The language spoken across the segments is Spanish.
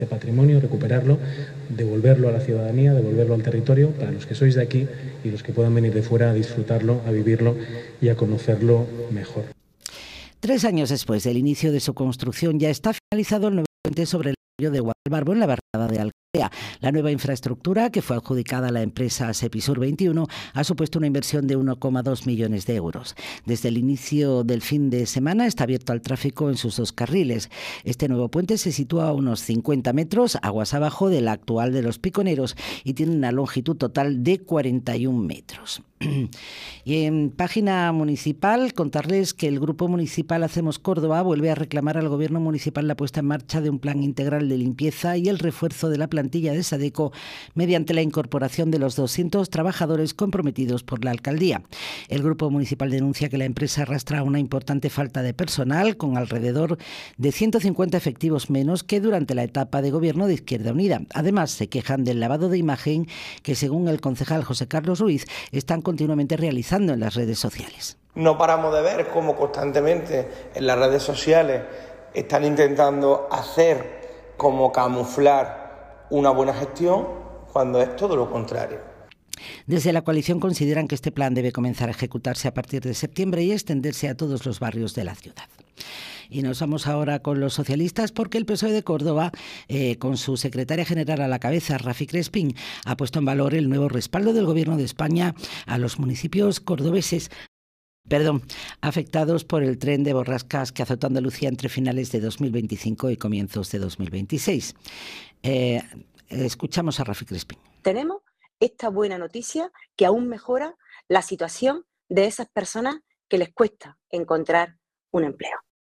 de patrimonio, recuperarlo, devolverlo a la ciudadanía, devolverlo al territorio, para los que sois de aquí y los que puedan venir de fuera a disfrutarlo, a vivirlo y a conocerlo mejor. 3 años después del inicio de su construcción ya está finalizado el nuevo puente sobre el río de Guadalbarbo en la barriada de Alcalá. La nueva infraestructura, que fue adjudicada a la empresa Sepisur 21, ha supuesto una inversión de 1,2 millones de euros. Desde el inicio del fin de semana está abierto al tráfico en sus 2 carriles. Este nuevo puente se sitúa a unos 50 metros aguas abajo del actual de los Piconeros y tiene una longitud total de 41 metros. Y en página municipal, contarles que el Grupo Municipal Hacemos Córdoba vuelve a reclamar al Gobierno municipal la puesta en marcha de un plan integral de limpieza y el refuerzo de la plantilla de SADECO mediante la incorporación de los 200 trabajadores comprometidos por la alcaldía. El Grupo Municipal denuncia que la empresa arrastra una importante falta de personal, con alrededor de 150 efectivos menos que durante la etapa de gobierno de Izquierda Unida. Además, se quejan del lavado de imagen que, según el concejal José Carlos Ruiz, están continuamente realizando en las redes sociales. No paramos de ver cómo constantemente en las redes sociales están intentando hacer como camuflar una buena gestión cuando es todo lo contrario. Desde la coalición consideran que este plan debe comenzar a ejecutarse a partir de septiembre y extenderse a todos los barrios de la ciudad. Y nos vamos ahora con los socialistas, porque el PSOE de Córdoba, con su secretaria general a la cabeza, Rafi Crespín, ha puesto en valor el nuevo respaldo del Gobierno de España a los municipios cordobeses afectados por el tren de borrascas que azotó Andalucía entre finales de 2025 y comienzos de 2026. Escuchamos a Rafi Crespín. Tenemos esta buena noticia que aún mejora la situación de esas personas que les cuesta encontrar un empleo.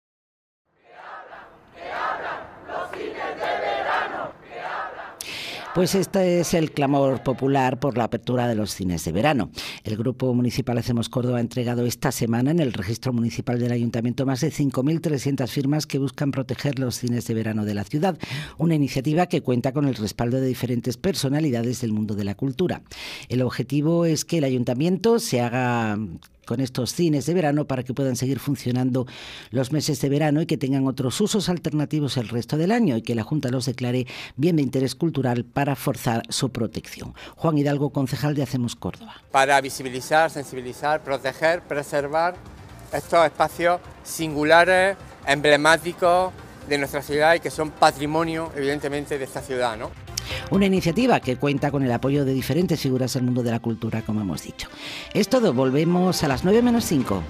Pues este es el clamor popular por la apertura de los cines de verano. El Grupo Municipal Hacemos Córdoba ha entregado esta semana en el registro municipal del Ayuntamiento más de 5.300 firmas que buscan proteger los cines de verano de la ciudad, una iniciativa que cuenta con el respaldo de diferentes personalidades del mundo de la cultura. El objetivo es que el Ayuntamiento se haga con estos cines de verano para que puedan seguir funcionando los meses de verano y que tengan otros usos alternativos el resto del año, y que la Junta los declare bien de interés cultural para forzar su protección. Juan Hidalgo, concejal de Hacemos Córdoba. Para visibilizar, sensibilizar, proteger, preservar estos espacios singulares, emblemáticos de nuestra ciudad y que son patrimonio, evidentemente, de esta ciudad, ¿no? Una iniciativa que cuenta con el apoyo de diferentes figuras del mundo de la cultura, como hemos dicho. Es todo, volvemos a las 9:05.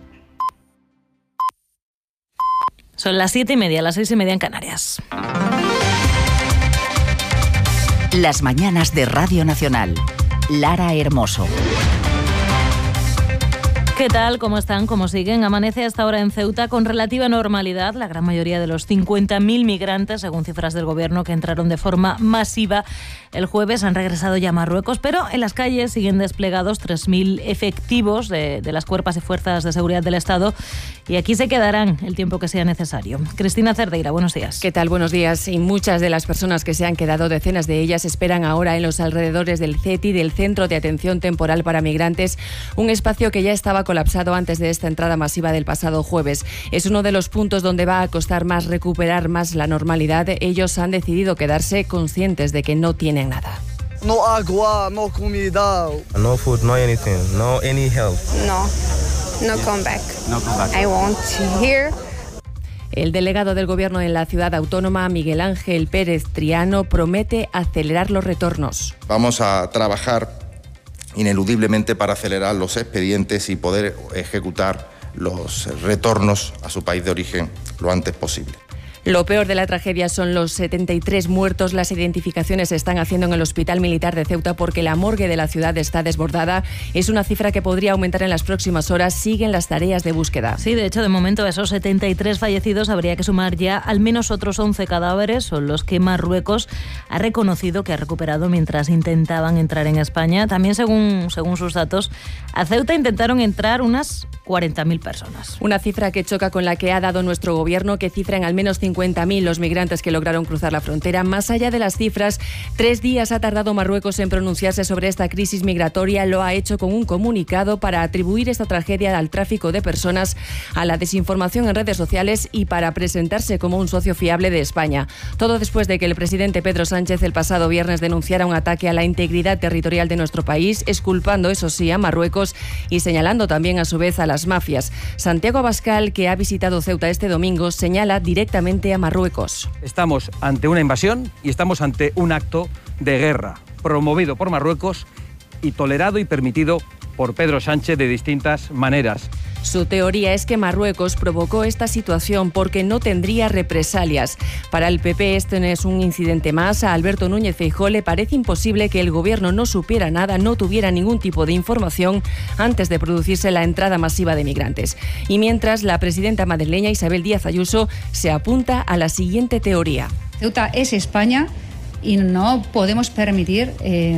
Son las 7:30, las 6:30 en Canarias. Las mañanas de Radio Nacional. Lara Hermoso. ¿Qué tal? ¿Cómo están? ¿Cómo siguen? Amanece hasta ahora en Ceuta con relativa normalidad. La gran mayoría de los 50.000 migrantes, según cifras del Gobierno, que entraron de forma masiva el jueves, han regresado ya a Marruecos, pero en las calles siguen desplegados 3.000 efectivos de las cuerpos y fuerzas de seguridad del Estado, y aquí se quedarán el tiempo que sea necesario. Cristina Cerdeira, buenos días. ¿Qué tal? Buenos días. Y muchas de las personas que se han quedado, decenas de ellas, esperan ahora en los alrededores del CETI, del Centro de Atención Temporal para Migrantes, un espacio que ya estaba colapsado antes de esta entrada masiva del pasado jueves. Es uno de los puntos donde va a costar más recuperar más la normalidad. Ellos han decidido quedarse conscientes de que no tienen nada. No agua, no comida. No food, no anything, no any help. No come back. No come back. I want to hear. El delegado del Gobierno en la ciudad autónoma, Miguel Ángel Pérez Triano, promete acelerar los retornos. Vamos a trabajar ineludiblemente para acelerar los expedientes y poder ejecutar los retornos a su país de origen lo antes posible. Lo peor de la tragedia son los 73 muertos. Las identificaciones se están haciendo en el Hospital Militar de Ceuta porque la morgue de la ciudad está desbordada. Es una cifra que podría aumentar en las próximas horas. Siguen las tareas de búsqueda. Sí, de hecho, de momento a esos 73 fallecidos habría que sumar ya al menos otros 11 cadáveres, son los que Marruecos ha reconocido que ha recuperado mientras intentaban entrar en España. También, según sus datos, a Ceuta intentaron entrar unas 40.000 personas. Una cifra que choca con la que ha dado nuestro Gobierno, que cifra en al menos 50.000 los migrantes que lograron cruzar la frontera. Más allá de las cifras, 3 días ha tardado Marruecos en pronunciarse sobre esta crisis migratoria. Lo ha hecho con un comunicado para atribuir esta tragedia al tráfico de personas, a la desinformación en redes sociales y para presentarse como un socio fiable de España. Todo después de que el presidente Pedro Sánchez el pasado viernes denunciara un ataque a la integridad territorial de nuestro país, exculpando, eso sí, a Marruecos y señalando también a su vez a las mafias. Santiago Abascal, que ha visitado Ceuta este domingo, señala directamente a Marruecos. Estamos ante una invasión y estamos ante un acto de guerra promovido por Marruecos y tolerado y permitido por Pedro Sánchez de distintas maneras. Su teoría es que Marruecos provocó esta situación porque no tendría represalias. Para el PP este no es un incidente más. A Alberto Núñez Feijóo le parece imposible que el gobierno no supiera nada, no tuviera ningún tipo de información antes de producirse la entrada masiva de migrantes. Y mientras, la presidenta madrileña Isabel Díaz Ayuso se apunta a la siguiente teoría. Ceuta es España y no podemos permitir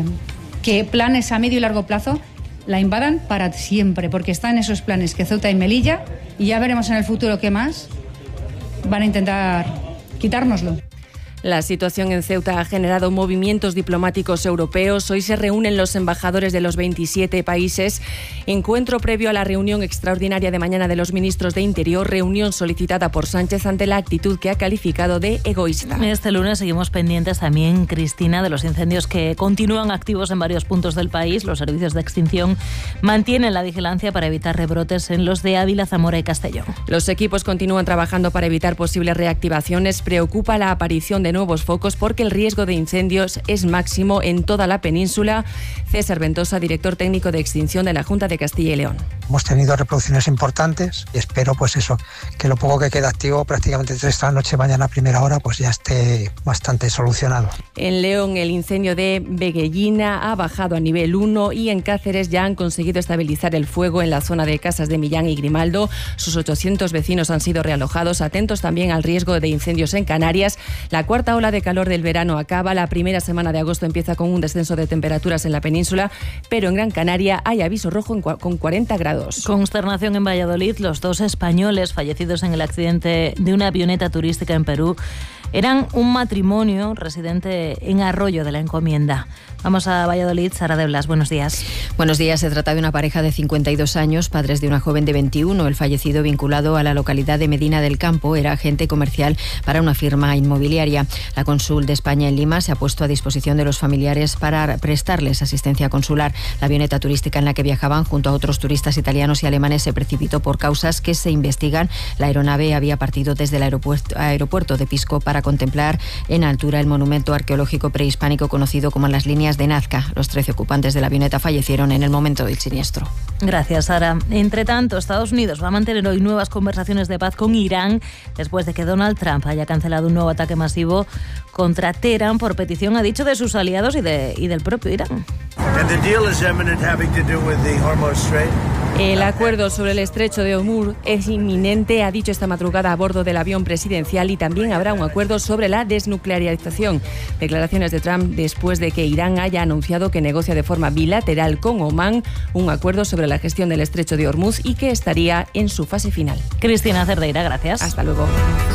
que planes a medio y largo plazo la invadan para siempre, porque están esos planes que Ceuta y Melilla, y ya veremos en el futuro qué más van a intentar quitárnoslo. La situación en Ceuta ha generado movimientos diplomáticos europeos. Hoy se reúnen los embajadores de los 27 países. Encuentro previo a la reunión extraordinaria de mañana de los ministros de Interior, reunión solicitada por Sánchez ante la actitud que ha calificado de egoísta. Este lunes seguimos pendientes también, Cristina, de los incendios que continúan activos en varios puntos del país. Los servicios de extinción mantienen la vigilancia para evitar rebrotes en los de Ávila, Zamora y Castellón. Los equipos continúan trabajando para evitar posibles reactivaciones. Preocupa la aparición de nuevos focos porque el riesgo de incendios es máximo en toda la península. César Ventosa, director técnico de extinción de la Junta de Castilla y León. Hemos tenido reproducciones importantes y espero que lo poco que queda activo, prácticamente desde esta noche, mañana a primera hora, pues ya esté bastante solucionado. En León el incendio de Beguellina ha bajado a nivel 1 y en Cáceres ya han conseguido estabilizar el fuego en la zona de Casas de Millán y Grimaldo. Sus 800 vecinos han sido realojados. Atentos también al riesgo de incendios en Canarias. La cuarta ola de calor del verano acaba. La primera semana de agosto empieza con un descenso de temperaturas en la península, pero en Gran Canaria hay aviso rojo con 40 grados. Consternación en Valladolid. Los 2 españoles fallecidos en el accidente de una avioneta turística en Perú eran un matrimonio residente en Arroyo de la Encomienda. Vamos a Valladolid. Sara de Blas, buenos días. Buenos días. Se trata de una pareja de 52 años, padres de una joven de 21. El fallecido, vinculado a la localidad de Medina del Campo, era agente comercial para una firma inmobiliaria. La cónsul de España en Lima se ha puesto a disposición de los familiares para prestarles asistencia consular. La avioneta turística en la que viajaban junto a otros turistas italianos y alemanes se precipitó por causas que se investigan. La aeronave había partido desde el aeropuerto de Pisco para contemplar en altura el monumento arqueológico prehispánico conocido como las líneas de Nazca. Los 13 ocupantes de la avioneta fallecieron en el momento del siniestro. Gracias, Sara. Entre tanto, Estados Unidos va a mantener hoy nuevas conversaciones de paz con Irán después de que Donald Trump haya cancelado un nuevo ataque masivo contra Teherán por petición, ha dicho, de sus aliados y del propio Irán. El acuerdo sobre el estrecho de Hormuz es inminente, ha dicho esta madrugada a bordo del avión presidencial, y también habrá un acuerdo sobre la desnuclearización. Declaraciones de Trump después de que Irán haya anunciado que negocia de forma bilateral con Omán un acuerdo sobre la gestión del estrecho de Hormuz y que estaría en su fase final. Cristina Cerdeira, gracias. Hasta luego.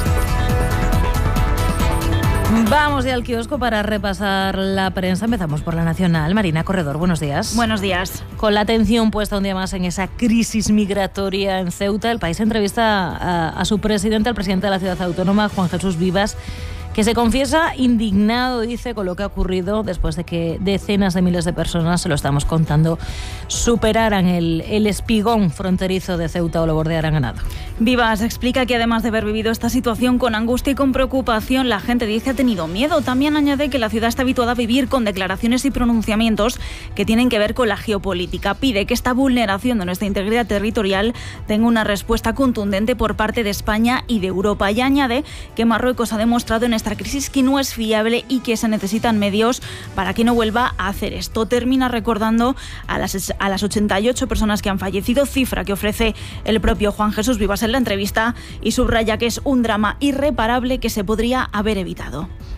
Vamos ya al kiosco para repasar la prensa. Empezamos por La Nacional. Marina Corredor, buenos días. Buenos días. Con la atención puesta un día más en esa crisis migratoria en Ceuta, El País entrevista a su presidente, al presidente de la ciudad autónoma, Juan Jesús Vivas, que se confiesa indignado, dice, con lo que ha ocurrido después de que decenas de miles de personas, se lo estamos contando, superaran el espigón fronterizo de Ceuta o lo bordearan a nado. Vivas explica que además de haber vivido esta situación con angustia y con preocupación, la gente dice ha tenido miedo. También añade que la ciudad está habituada a vivir con declaraciones y pronunciamientos que tienen que ver con la geopolítica. Pide que esta vulneración de nuestra integridad territorial tenga una respuesta contundente por parte de España y de Europa. Y añade que Marruecos ha demostrado en esta crisis que no es fiable y que se necesitan medios para que no vuelva a hacer esto. Termina recordando a las 88 personas que han fallecido, cifra que ofrece el propio Juan Jesús Vivas en la entrevista, y subraya que es un drama irreparable que se podría haber evitado.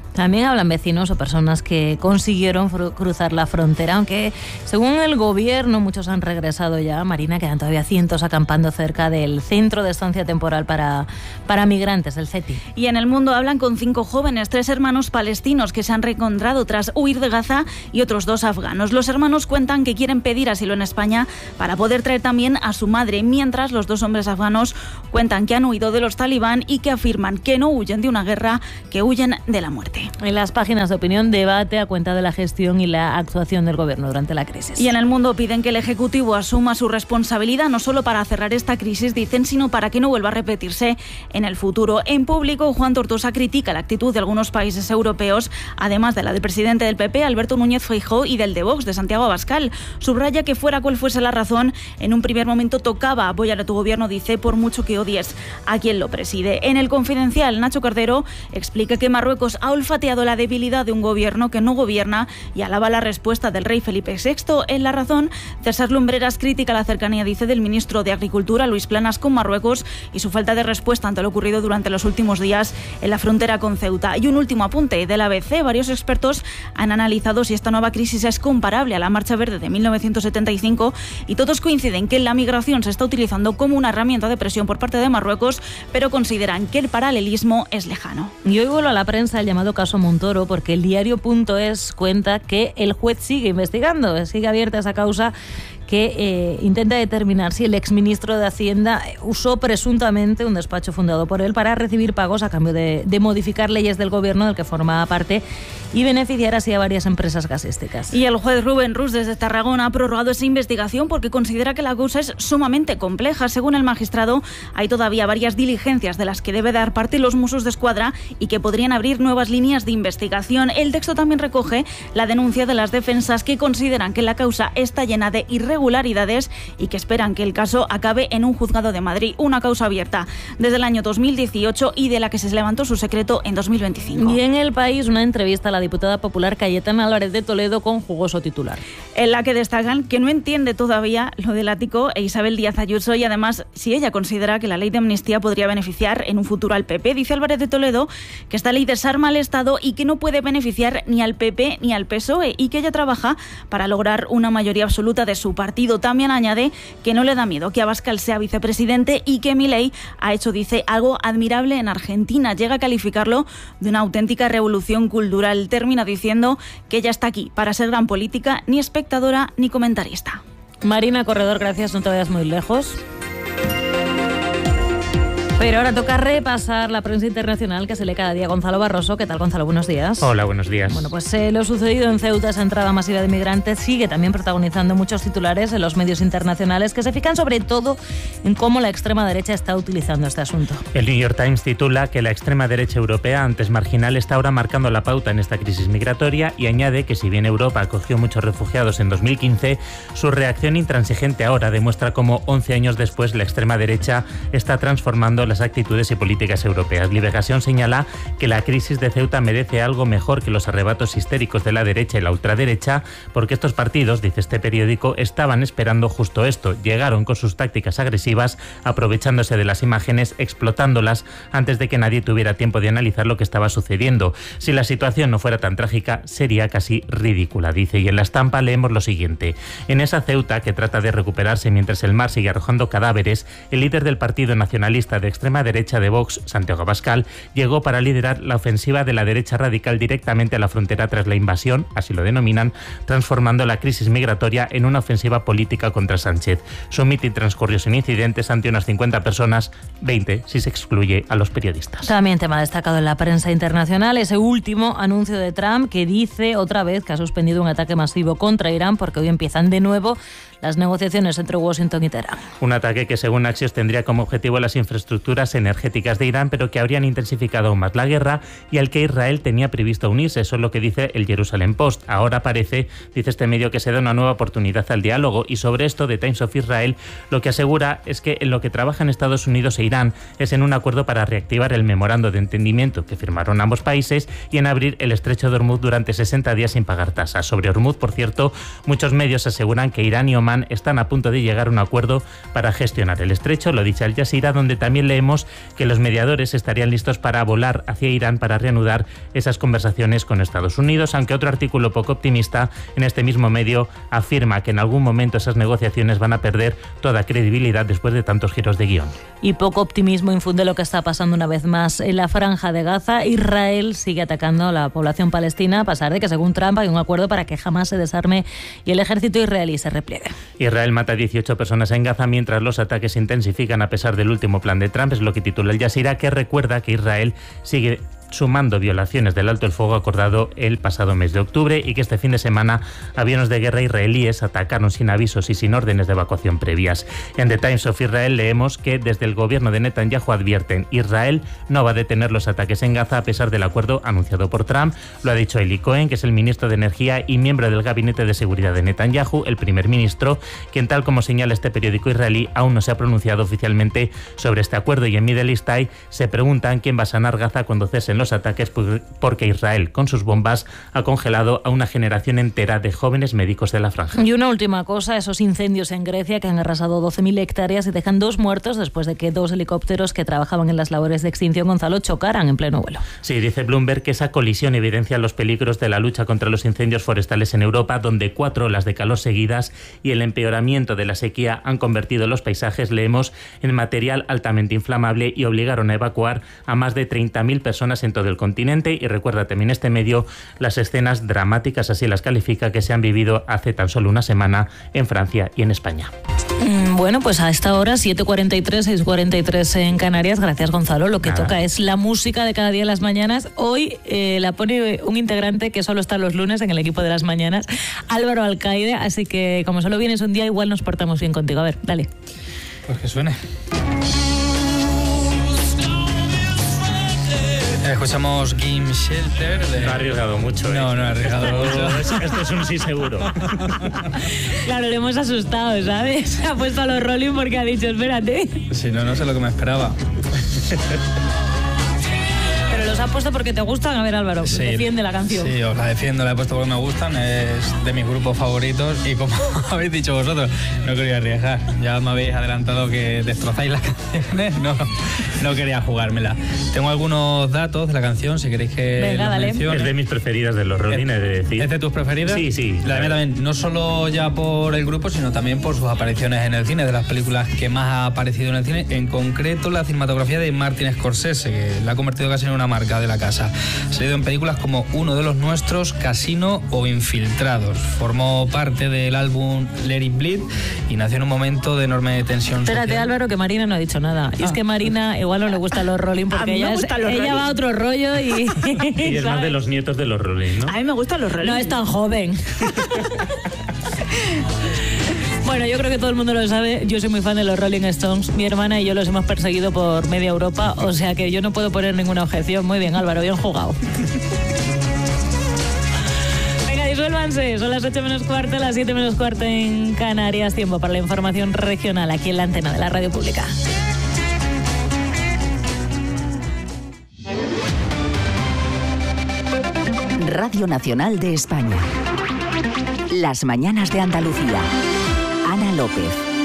También hablan vecinos o personas que consiguieron cruzar la frontera, aunque según el gobierno muchos han regresado ya. Marina, quedan todavía cientos acampando cerca del centro de estancia temporal para migrantes, el CETI. Y en el mundo hablan con 5 jóvenes, 3 hermanos palestinos que se han reencontrado tras huir de Gaza y otros 2 afganos. Los hermanos cuentan que quieren pedir asilo en España para poder traer también a su madre, mientras los 2 hombres afganos cuentan que han huido de los talibán y que afirman que no huyen de una guerra, que huyen de la muerte. En las páginas de opinión, debate a cuenta de la gestión y la actuación del gobierno durante la crisis. Y en el mundo piden que el Ejecutivo asuma su responsabilidad, no solo para cerrar esta crisis, dicen, sino para que no vuelva a repetirse en el futuro. En público, Juan Tortosa critica la actitud de algunos países europeos, además de la del presidente del PP, Alberto Núñez Feijóo, y del de Vox, de Santiago Abascal. Subraya que fuera cual fuese la razón, en un primer momento tocaba apoyar a tu gobierno, dice, por mucho que odies a quien lo preside. En el Confidencial, Nacho Cardero explica que Marruecos ha olfateado la debilidad de un gobierno que no gobierna y alaba la respuesta del rey Felipe VI. En La Razón, César Lumbreras critica la cercanía, dice, del ministro de Agricultura, Luis Planas, con Marruecos y su falta de respuesta ante lo ocurrido durante los últimos días en la frontera con Ceuta. Y un último apunte del ABC. Varios expertos han analizado si esta nueva crisis es comparable a la Marcha Verde de 1975 y todos coinciden que la migración se está utilizando como una herramienta de presión por parte de Marruecos, pero consideran que el paralelismo es lejano. Y hoy vuelvo a la prensa el llamado caso Montoro, porque el diario.es cuenta que el juez sigue investigando, sigue abierta esa causa que intenta determinar si el exministro de Hacienda usó presuntamente un despacho fundado por él para recibir pagos a cambio de modificar leyes del gobierno del que formaba parte y beneficiar así a varias empresas gasísticas. Y el juez Rubén Rus desde Tarragona ha prorrogado esa investigación porque considera que la causa es sumamente compleja. Según el magistrado, hay todavía varias diligencias de las que debe dar parte los Mossos d'Esquadra y que podrían abrir nuevas líneas de investigación. El texto también recoge la denuncia de las defensas, que consideran que la causa está llena de irregularidades y que esperan que el caso acabe en un juzgado de Madrid. Una causa abierta desde el año 2018 y de la que se levantó su secreto en 2025. Y en El País, una entrevista a la diputada popular Cayetana Álvarez de Toledo con jugoso titular, en la que destacan que no entiende todavía lo del ático e Isabel Díaz Ayuso, y además si ella considera que la ley de amnistía podría beneficiar en un futuro al PP. Dice Álvarez de Toledo que esta ley desarma al Estado y que no puede beneficiar ni al PP ni al PSOE, y que ella trabaja para lograr una mayoría absoluta de su partido. También añade que no le da miedo que Abascal sea vicepresidente y que Milei ha hecho, dice, algo admirable en Argentina. Llega a calificarlo de una auténtica revolución cultural. Termina diciendo que ella está aquí para ser gran política, ni espectadora ni comentarista. Marina Corredor, gracias, no te vayas muy lejos. Pero ahora toca repasar la prensa internacional que se lee cada día. Gonzalo Barroso, ¿qué tal, Gonzalo? Buenos días. Hola, buenos días. Bueno, pues lo sucedido en Ceuta, esa entrada masiva de migrantes, sigue también protagonizando muchos titulares en los medios internacionales que se fijan sobre todo en cómo la extrema derecha está utilizando este asunto. El New York Times titula que la extrema derecha europea, antes marginal, está ahora marcando la pauta en esta crisis migratoria, y añade que si bien Europa acogió muchos refugiados en 2015, su reacción intransigente ahora demuestra cómo 11 años después la extrema derecha está transformando las actitudes y políticas europeas. Liberación señala que la crisis de Ceuta merece algo mejor que los arrebatos histéricos de la derecha y la ultraderecha, porque estos partidos, dice este periódico, estaban esperando justo esto. Llegaron con sus tácticas agresivas, aprovechándose de las imágenes, explotándolas antes de que nadie tuviera tiempo de analizar lo que estaba sucediendo. Si la situación no fuera tan trágica, sería casi ridícula, dice. Y en la estampa leemos lo siguiente: en esa Ceuta, que trata de recuperarse mientras el mar sigue arrojando cadáveres, el líder del Partido Nacionalista de extrema derecha de Vox, Santiago Abascal, llegó para liderar la ofensiva de la derecha radical directamente a la frontera tras la invasión, así lo denominan, transformando la crisis migratoria en una ofensiva política contra Sánchez. Su mitin transcurrió sin incidentes ante unas 50 personas, 20 si se excluye a los periodistas. También tema destacado en la prensa internacional, ese último anuncio de Trump, que dice otra vez que ha suspendido un ataque masivo contra Irán, porque hoy empiezan de nuevo las negociaciones entre Washington y Teherán. Un ataque que, según Axios, tendría como objetivo las infraestructuras energéticas de Irán, pero que habrían intensificado aún más la guerra y al que Israel tenía previsto unirse. Eso es lo que dice el Jerusalem Post. Ahora parece, dice este medio, que se da una nueva oportunidad al diálogo, y sobre esto The Times of Israel lo que asegura es que en lo que trabajan Estados Unidos e Irán es en un acuerdo para reactivar el memorando de entendimiento que firmaron ambos países y en abrir el estrecho de Hormuz durante 60 días sin pagar tasas. Sobre Hormuz, por cierto, muchos medios aseguran que Irán y Omán están a punto de llegar a un acuerdo para gestionar el estrecho. Lo dice Al Jazeera, donde también leemos leemos que los mediadores estarían listos para volar hacia Irán para reanudar esas conversaciones con Estados Unidos, aunque otro artículo poco optimista en este mismo medio afirma que en algún momento esas negociaciones van a perder toda credibilidad después de tantos giros de guión. Y poco optimismo infunde lo que está pasando una vez más en la Franja de Gaza. Israel sigue atacando a la población palestina a pesar de que, según Trump, hay un acuerdo para que jamás se desarme y el ejército israelí se repliegue. Israel mata a 18 personas en Gaza mientras los ataques se intensifican a pesar del último plan de Trump, es lo que titula el Jazeera, que recuerda que Israel sigue sumando violaciones del alto el fuego acordado el pasado mes de octubre y que este fin de semana aviones de guerra israelíes atacaron sin avisos y sin órdenes de evacuación previas. En The Times of Israel leemos que desde el gobierno de Netanyahu advierten: Israel no va a detener los ataques en Gaza a pesar del acuerdo anunciado por Trump. Lo ha dicho Eli Cohen, que es el ministro de Energía y miembro del gabinete de seguridad de Netanyahu, el primer ministro, quien, tal como señala este periódico israelí, aún no se ha pronunciado oficialmente sobre este acuerdo. Y en Middle East Eye se preguntan quién va a sanar Gaza cuando cesen los ataques, porque Israel con sus bombas ha congelado a una generación entera de jóvenes médicos de la franja. Y una última cosa, esos incendios en Grecia que han arrasado 12.000 hectáreas y dejan 2 muertos después de que 2 helicópteros que trabajaban en las labores de extinción, Gonzalo, chocaran en pleno vuelo. Sí, dice Bloomberg que esa colisión evidencia los peligros de la lucha contra los incendios forestales en Europa, donde 4 olas de calor seguidas y el empeoramiento de la sequía han convertido los paisajes, leemos, en material altamente inflamable y obligaron a evacuar a más de 30.000 personas en todo el continente. Y recuerda también este medio las escenas dramáticas, así las califica, que se han vivido hace tan solo una semana en Francia y en España. Bueno, pues a esta hora, 7:43, 6:43 en Canarias. Gracias, Gonzalo. Lo que toca es la música de cada día en las mañanas. Hoy la pone un integrante que solo está los lunes en el equipo de las mañanas, Álvaro Alcaide. Así que como solo vienes un día, igual nos portamos bien contigo. A ver, dale. Pues que suene. Escuchamos Game Shelter. No ha arriesgado mucho. No ha arriesgado mucho. Esto es un sí seguro. Claro, le hemos asustado, ¿sabes? Se ha puesto a los Rolling porque ha dicho, espérate. Sí, no sé lo que me esperaba. Pero los ha puesto porque te gustan. A ver, Álvaro, sí, defiende la canción. Sí, os la defiendo, la he puesto porque me gustan. Es de mis grupos favoritos y, como habéis dicho vosotros, no quería arriesgar. Ya me habéis adelantado que destrozáis las canciones. No quería jugármela. Tengo algunos datos de la canción, si queréis que los mencione. Es de mis preferidas de los Rolling, he de decir. ¿Es de tus preferidas? Sí. La mía también, no solo ya por el grupo, sino también por sus apariciones en el cine, de las películas que más ha aparecido en el cine, en concreto la cinematografía de Martin Scorsese, que la ha convertido casi en una marca de la casa. Ha salido en películas como Uno de los Nuestros, Casino o Infiltrados. Formó parte del álbum Let It Bleed y nació en un momento de enorme tensión social. Espérate, Álvaro, que Marina no ha dicho nada. Y es que Marina igual no le gustan los Rolling porque ella va a otro rollo y es más de los nietos de los Rolling, ¿no? A mí me gustan los Rolling. No es tan joven. Bueno, yo creo que todo el mundo lo sabe. Yo soy muy fan de los Rolling Stones. Mi hermana y yo los hemos perseguido por media Europa, o sea que yo no puedo poner ninguna objeción. Muy bien, Álvaro, bien jugado. Venga, disuélvanse. Son las 8:15, las 7:15 en Canarias. Tiempo para la información regional aquí en la antena de la Radio Pública. Radio Nacional de España. Las mañanas de Andalucía. Ana López.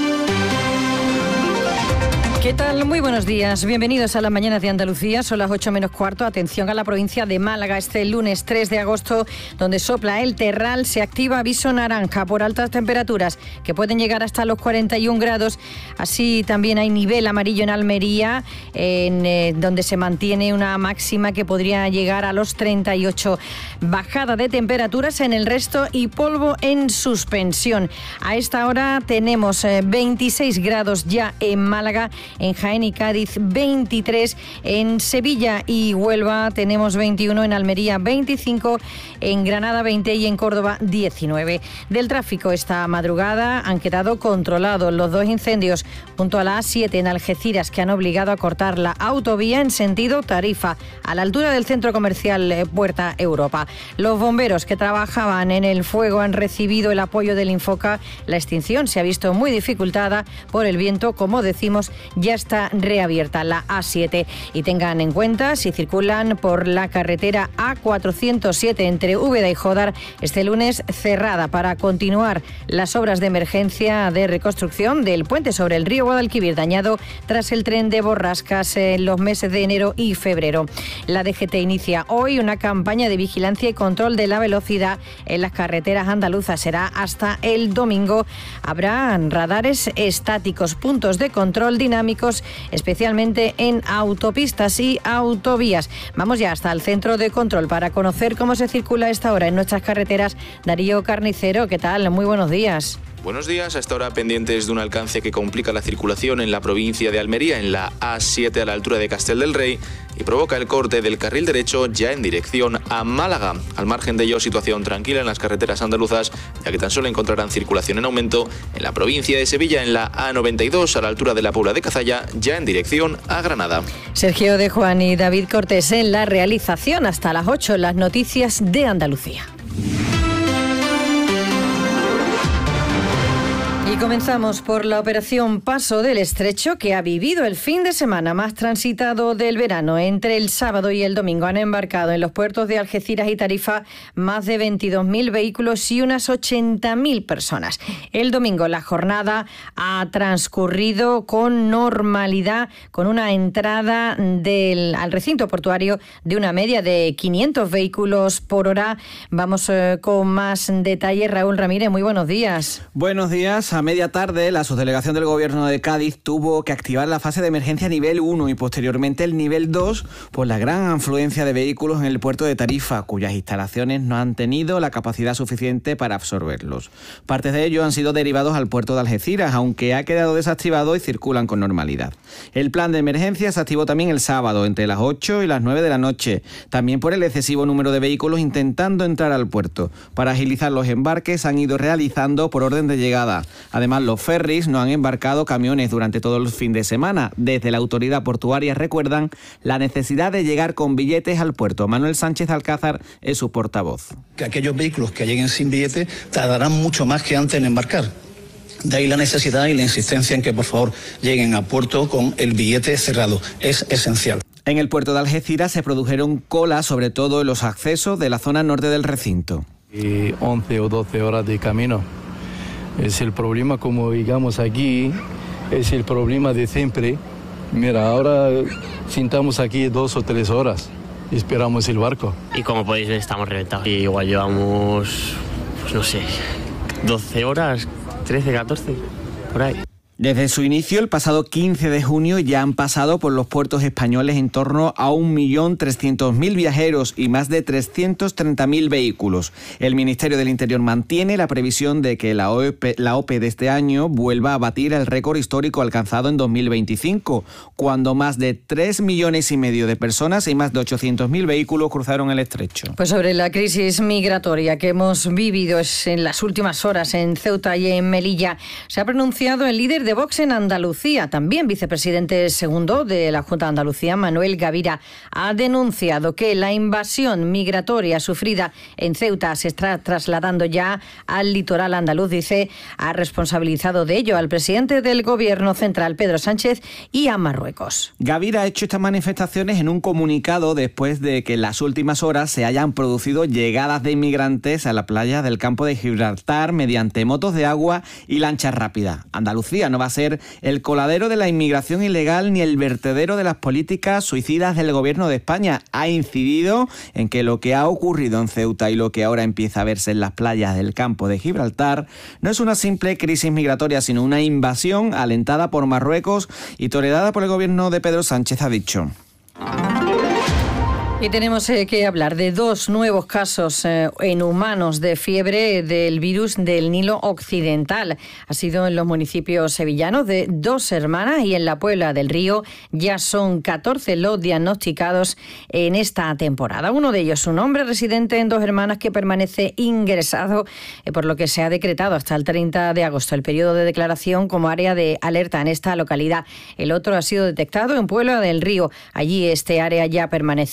¿Qué tal? Muy buenos días. Bienvenidos a las mañanas de Andalucía. Son las 8:15. Atención a la provincia de Málaga. Este lunes 3 de agosto, donde sopla el terral, se activa aviso naranja por altas temperaturas que pueden llegar hasta los 41 grados. Así también hay nivel amarillo en Almería, donde se mantiene una máxima que podría llegar a los 38. Bajada de temperaturas en el resto y polvo en suspensión. A esta hora tenemos 26 grados ya en Málaga. En Jaén y Cádiz 23, en Sevilla y Huelva tenemos 21, en Almería 25, en Granada 20 y en Córdoba 19. Del tráfico esta madrugada han quedado controlados los 2 incendios junto a la A7 en Algeciras que han obligado a cortar la autovía en sentido Tarifa a la altura del centro comercial Puerta Europa. Los bomberos que trabajaban en el fuego han recibido el apoyo del Infoca. La extinción se ha visto muy dificultada por el viento, como decimos, ya está reabierta la A7. Y tengan en cuenta, si circulan por la carretera A407 entre Úbeda y Jódar, este lunes cerrada para continuar las obras de emergencia de reconstrucción del puente sobre el río Guadalquivir, dañado tras el tren de borrascas en los meses de enero y febrero. La DGT inicia hoy una campaña de vigilancia y control de la velocidad en las carreteras andaluzas. Será hasta el domingo. Habrá radares estáticos, puntos de control dinámicos, especialmente en autopistas y autovías. Vamos ya hasta el centro de control para conocer cómo se circula a esta hora en nuestras carreteras. Darío Carnicero, ¿qué tal? Muy buenos días. Buenos días, hasta ahora pendientes de un alcance que complica la circulación en la provincia de Almería, en la A7 a la altura de Castel del Rey, y provoca el corte del carril derecho ya en dirección a Málaga. Al margen de ello, situación tranquila en las carreteras andaluzas, ya que tan solo encontrarán circulación en aumento en la provincia de Sevilla, en la A92 a la altura de la Puebla de Cazalla, ya en dirección a Granada. Sergio de Juan y David Cortés en la realización. Hasta las 8, las noticias de Andalucía. Y comenzamos por la operación Paso del Estrecho, que ha vivido el fin de semana más transitado del verano. Entre el sábado y el domingo han embarcado en los puertos de Algeciras y Tarifa más de 22.000 vehículos y unas 80.000 personas. El domingo la jornada ha transcurrido con normalidad, con una entrada al recinto portuario de una media de 500 vehículos por hora. Vamos con más detalles. Raúl Ramírez, muy buenos días. Buenos días. A media tarde, la subdelegación del Gobierno de Cádiz tuvo que activar la fase de emergencia nivel 1 y posteriormente el nivel 2 por la gran afluencia de vehículos en el puerto de Tarifa, cuyas instalaciones no han tenido la capacidad suficiente para absorberlos. Partes de ellos han sido derivados al puerto de Algeciras, aunque ha quedado desactivado y circulan con normalidad. El plan de emergencia se activó también el sábado, entre las 8 y las 9 de la noche, también por el excesivo número de vehículos intentando entrar al puerto. Para agilizar los embarques han ido realizando por orden de llegada. Además, los ferries no han embarcado camiones durante todo el fin de semana. Desde la autoridad portuaria recuerdan la necesidad de llegar con billetes al puerto. Manuel Sánchez Alcázar es su portavoz. Que aquellos vehículos que lleguen sin billete tardarán mucho más que antes en embarcar. De ahí la necesidad y la insistencia en que por favor lleguen a puerto con el billete cerrado. Es esencial. En el puerto de Algeciras se produjeron colas, sobre todo en los accesos de la zona norte del recinto. 11 o 12 horas de camino. Es el problema, como digamos aquí, es el problema de siempre. Mira, ahora sentamos aquí 2 o 3 horas y esperamos el barco. Y como podéis ver, estamos reventados. Y igual llevamos, pues no sé, 12 horas, 13, 14, por ahí. Desde su inicio, el pasado 15 de junio, ya han pasado por los puertos españoles en torno a 1.300.000 viajeros y más de 330.000 vehículos. El Ministerio del Interior mantiene la previsión de que la OPE de este año vuelva a batir el récord histórico alcanzado en 2025, cuando más de 3,5 millones de personas y más de 800.000 vehículos cruzaron el estrecho. Pues sobre la crisis migratoria que hemos vivido en las últimas horas en Ceuta y en Melilla, se ha pronunciado el líder de Vox en Andalucía, también vicepresidente segundo de la Junta de Andalucía, Manuel Gavira, ha denunciado que la invasión migratoria sufrida en Ceuta se está trasladando ya al litoral andaluz. Dice, ha responsabilizado de ello al presidente del Gobierno central, Pedro Sánchez, y a Marruecos. Gavira ha hecho estas manifestaciones en un comunicado después de que en las últimas horas se hayan producido llegadas de inmigrantes a la playa del campo de Gibraltar mediante motos de agua y lanchas rápidas. Andalucía no va a ser el coladero de la inmigración ilegal ni el vertedero de las políticas suicidas del Gobierno de España. Ha incidido en que lo que ha ocurrido en Ceuta y lo que ahora empieza a verse en las playas del campo de Gibraltar no es una simple crisis migratoria, sino una invasión alentada por Marruecos y tolerada por el Gobierno de Pedro Sánchez, ha dicho. Y tenemos que hablar de 2 nuevos casos en humanos de fiebre del virus del Nilo Occidental. Ha sido en los municipios sevillanos de 2 hermanas y en la Puebla del Río. Ya son 14 los diagnosticados en esta temporada. Uno de ellos, un hombre residente en 2 hermanas que permanece ingresado, por lo que se ha decretado hasta el 30 de agosto el periodo de declaración como área de alerta en esta localidad. El otro ha sido detectado en Puebla del Río. Allí este área ya permanecía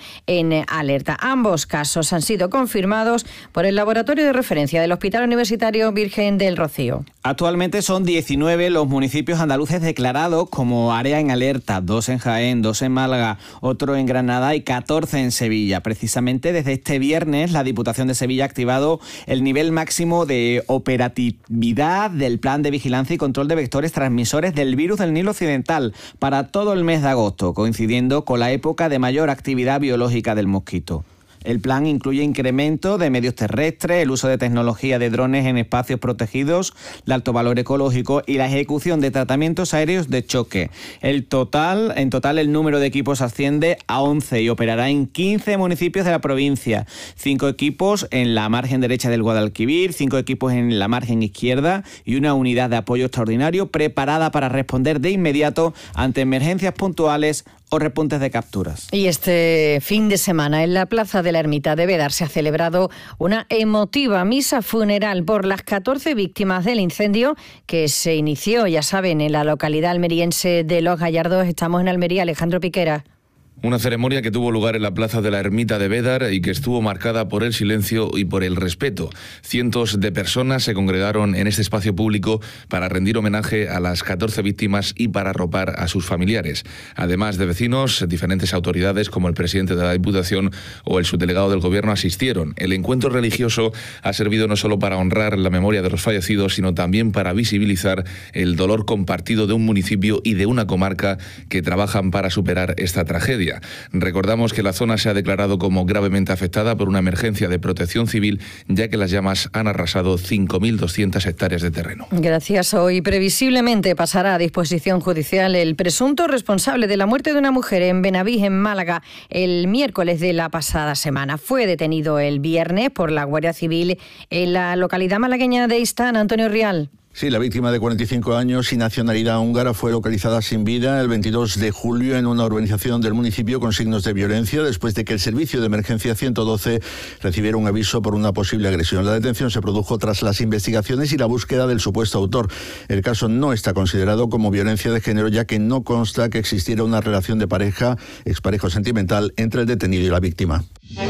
en alerta. Ambos casos han sido confirmados por el laboratorio de referencia del Hospital Universitario Virgen del Rocío. Actualmente son 19 los municipios andaluces declarados como área en alerta, 2 en Jaén, 2 en Málaga, otro en Granada y 14 en Sevilla. Precisamente desde este viernes la Diputación de Sevilla ha activado el nivel máximo de operatividad del Plan de Vigilancia y Control de Vectores Transmisores del Virus del Nilo Occidental para todo el mes de agosto, coincidiendo con la época de mayor actividad biológica del mosquito. El plan incluye incremento de medios terrestres, el uso de tecnología de drones en espacios protegidos de alto valor ecológico y la ejecución de tratamientos aéreos de choque. En total, el número de equipos asciende a 11 y operará en 15 municipios de la provincia. 5 equipos en la margen derecha del Guadalquivir, 5 equipos en la margen izquierda y una unidad de apoyo extraordinario preparada para responder de inmediato ante emergencias puntuales o repuntes de capturas. Y este fin de semana en la Plaza de la Ermita de Bédar se ha celebrado una emotiva misa funeral por las 14 víctimas del incendio que se inició, ya saben, en la localidad almeriense de Los Gallardos. Estamos en Almería, Alejandro Piquera. Una ceremonia que tuvo lugar en la Plaza de la Ermita de Bédar y que estuvo marcada por el silencio y por el respeto. Cientos de personas se congregaron en este espacio público para rendir homenaje a las 14 víctimas y para arropar a sus familiares. Además de vecinos, diferentes autoridades como el presidente de la Diputación o el subdelegado del Gobierno asistieron. El encuentro religioso ha servido no solo para honrar la memoria de los fallecidos, sino también para visibilizar el dolor compartido de un municipio y de una comarca que trabajan para superar esta tragedia. Recordamos que la zona se ha declarado como gravemente afectada por una emergencia de protección civil, ya que las llamas han arrasado 5.200 hectáreas de terreno. Gracias. Hoy previsiblemente pasará a disposición judicial el presunto responsable de la muerte de una mujer en Benavís, en Málaga, el miércoles de la pasada semana. Fue detenido el viernes por la Guardia Civil en la localidad malagueña de Istán. Antonio Rial. Sí, la víctima de 45 años y nacionalidad húngara fue localizada sin vida el 22 de julio en una urbanización del municipio con signos de violencia después de que el servicio de emergencia 112 recibiera un aviso por una posible agresión. La detención se produjo tras las investigaciones y la búsqueda del supuesto autor. El caso no está considerado como violencia de género, ya que no consta que existiera una relación de pareja, expareja sentimental entre el detenido y la víctima.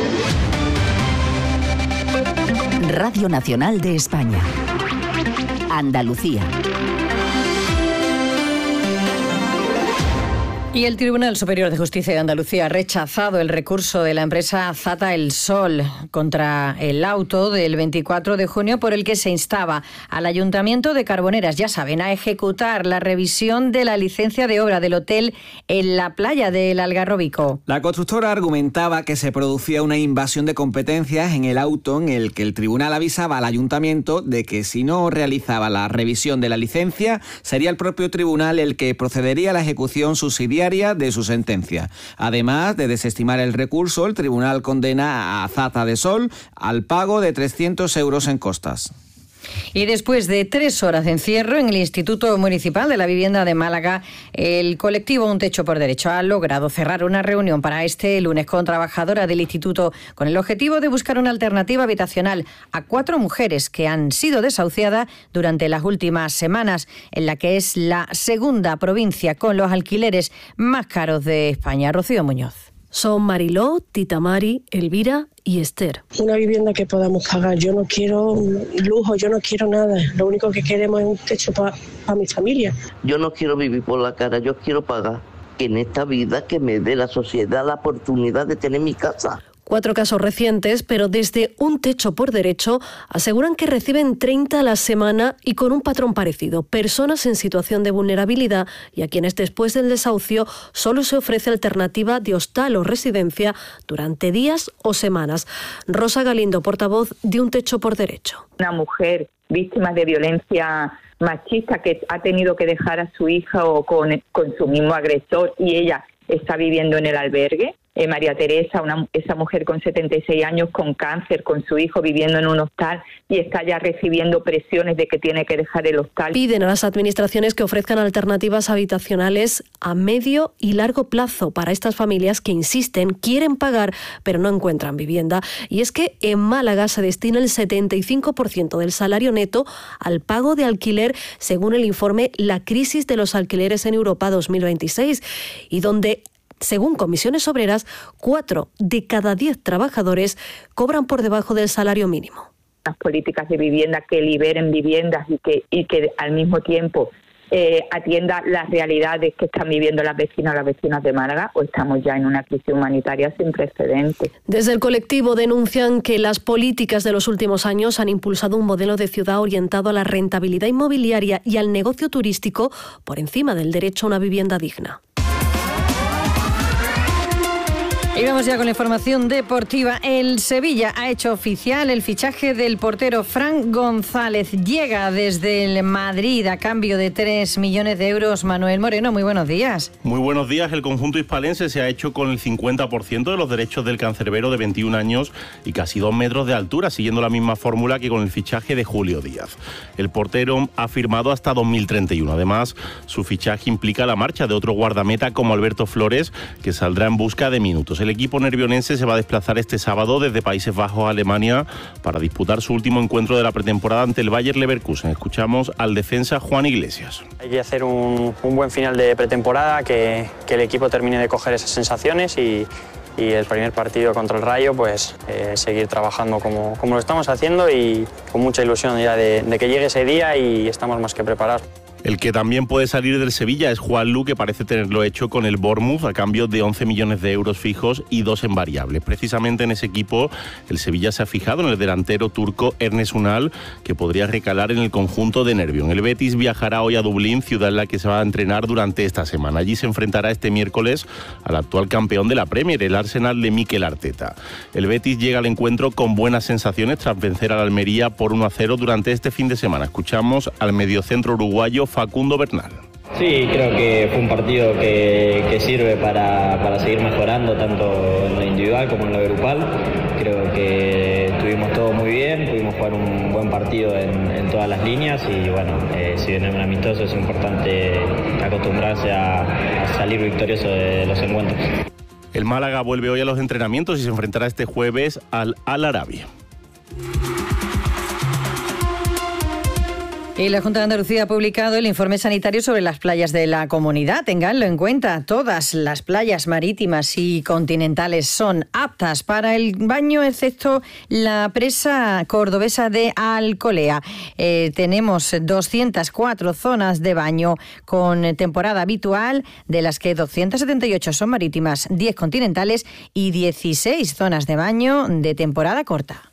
Radio Nacional de España. Andalucía. Y el Tribunal Superior de Justicia de Andalucía ha rechazado el recurso de la empresa Zata El Sol contra el auto del 24 de junio por el que se instaba al Ayuntamiento de Carboneras, ya saben, a ejecutar la revisión de la licencia de obra del hotel en la playa del Algarrobico. La constructora argumentaba que se producía una invasión de competencias en el auto en el que el tribunal avisaba al Ayuntamiento de que si no realizaba la revisión de la licencia, sería el propio tribunal el que procedería a la ejecución subsidiaria de su sentencia. Además de desestimar el recurso, el tribunal condena a Zata de Sol al pago de 300 euros en costas. Y después de 3 horas de encierro en el Instituto Municipal de la Vivienda de Málaga, el colectivo Un Techo por Derecho ha logrado cerrar una reunión para este lunes con trabajadoras del instituto con el objetivo de buscar una alternativa habitacional a 4 mujeres que han sido desahuciadas durante las últimas semanas, en la que es la segunda provincia con los alquileres más caros de España. Rocío Muñoz. Son Mariló, Tita Mari, Elvira y Esther. Una vivienda que podamos pagar. Yo no quiero lujo, yo no quiero nada. Lo único que queremos es un techo para mi familia. Yo no quiero vivir por la cara, yo quiero pagar. Que en esta vida que me dé la sociedad la oportunidad de tener mi casa. 4 casos recientes, pero desde Un Techo por Derecho aseguran que reciben 30 a la semana y con un patrón parecido. Personas en situación de vulnerabilidad y a quienes después del desahucio solo se ofrece alternativa de hostal o residencia durante días o semanas. Rosa Galindo, portavoz de Un Techo por Derecho. Una mujer víctima de violencia machista que ha tenido que dejar a su hija o con su mismo agresor y ella está viviendo en el albergue. María Teresa, esa mujer con 76 años con cáncer, con su hijo viviendo en un hostal y está ya recibiendo presiones de que tiene que dejar el hostal. Piden a las administraciones que ofrezcan alternativas habitacionales a medio y largo plazo para estas familias que insisten, quieren pagar, pero no encuentran vivienda. Y es que en Málaga se destina el 75% del salario neto al pago de alquiler, según el informe La crisis de los alquileres en Europa 2026, y donde Según Comisiones Obreras, 4 de cada 10 trabajadores cobran por debajo del salario mínimo. Las políticas de vivienda que liberen viviendas y que al mismo tiempo atienda las realidades que están viviendo las vecinas de Málaga, o estamos ya en una crisis humanitaria sin precedentes. Desde el colectivo denuncian que las políticas de los últimos años han impulsado un modelo de ciudad orientado a la rentabilidad inmobiliaria y al negocio turístico por encima del derecho a una vivienda digna. Y vamos ya con la información deportiva. El Sevilla ha hecho oficial el fichaje del portero Fran González. Llega desde el Madrid a cambio de 3 millones de euros. Manuel Moreno, muy buenos días. Muy buenos días. El conjunto hispalense se ha hecho con el 50% de los derechos del cancerbero de 21 años y casi 2 metros de altura, siguiendo la misma fórmula que con el fichaje de Julio Díaz. El portero ha firmado hasta 2031. Además, su fichaje implica la marcha de otro guardameta como Alberto Flores, que saldrá en busca de minutos. El equipo nervionense se va a desplazar este sábado desde Países Bajos a Alemania para disputar su último encuentro de la pretemporada ante el Bayer Leverkusen. Escuchamos al defensa Juan Iglesias. Hay que hacer un buen final de pretemporada, que el equipo termine de coger esas sensaciones y el primer partido contra el Rayo, pues seguir trabajando como lo estamos haciendo y con mucha ilusión ya de que llegue ese día, y estamos más que preparados. El que también puede salir del Sevilla es Juanlu, que parece tenerlo hecho con el Bournemouth a cambio de 11 millones de euros fijos y 2 en variables. Precisamente en ese equipo el Sevilla se ha fijado en el delantero turco Enes Ünal, que podría recalar en el conjunto de Nervión. El Betis viajará hoy a Dublín, ciudad en la que se va a entrenar durante esta semana. Allí se enfrentará este miércoles al actual campeón de la Premier, el Arsenal de Mikel Arteta. El Betis llega al encuentro con buenas sensaciones tras vencer al Almería por 1-0 durante este fin de semana. Escuchamos al mediocentro uruguayo Facundo Bernal. Sí, creo que fue un partido que sirve para seguir mejorando tanto en lo individual como en lo grupal. Creo que estuvimos todo muy bien, pudimos jugar un buen partido en todas las líneas y bueno, si bien es un amistoso es importante acostumbrarse a salir victorioso de los encuentros. El Málaga vuelve hoy a los entrenamientos y se enfrentará este jueves al Al-Arabi. Y la Junta de Andalucía ha publicado el informe sanitario sobre las playas de la comunidad. Tenganlo en cuenta, todas las playas marítimas y continentales son aptas para el baño, excepto la presa cordobesa de Alcolea. Tenemos 204 zonas de baño con temporada habitual, de las que 278 son marítimas, 10 continentales y 16 zonas de baño de temporada corta.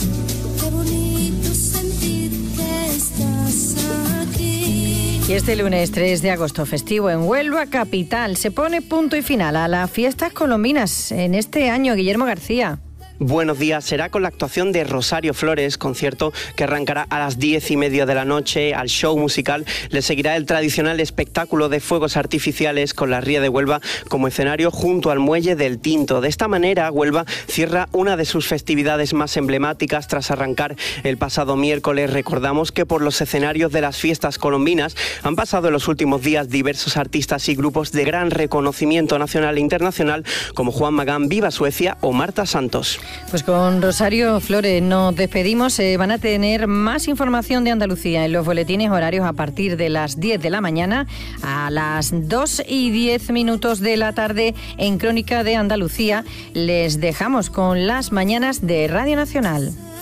Y este lunes 3 de agosto, festivo en Huelva capital, se pone punto y final a las fiestas colombinas en este año. Guillermo García. Buenos días, será con la actuación de Rosario Flores, concierto que arrancará a las 10:30 de la noche. Al show musical le seguirá el tradicional espectáculo de fuegos artificiales con la Ría de Huelva como escenario junto al Muelle del Tinto. De esta manera, Huelva cierra una de sus festividades más emblemáticas tras arrancar el pasado miércoles. Recordamos que por los escenarios de las fiestas colombinas han pasado en los últimos días diversos artistas y grupos de gran reconocimiento nacional e internacional como Juan Magán, Viva Suecia o Marta Santos. Pues con Rosario Flores nos despedimos. Van a tener más información de Andalucía en los boletines horarios a partir de las 10 de la mañana, a las 2:10 de la tarde en Crónica de Andalucía. Les dejamos con las mañanas de Radio Nacional.